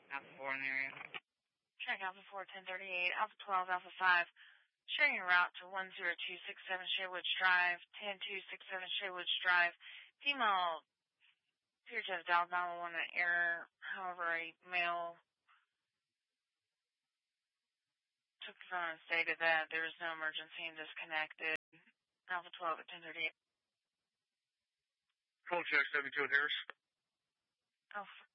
Alpha 4 in the area. Check Alpha 4, 1038, Alpha 12, Alpha 5. Sharing your route to 10267 Shaywoods Drive, 10267 Shaywoods Drive. Female appears to have dialed 911 in error. However, a male took the phone and stated that there is no emergency and disconnected. Alpha 12 at 1038. Phone check, 72 Harris. Alpha